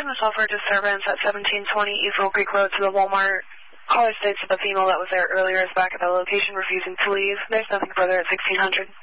myself for disturbance at 1720 East Oak Creek Road to the Walmart. Caller states that the female that was there earlier is back at the location refusing to leave. There's nothing further at 1600.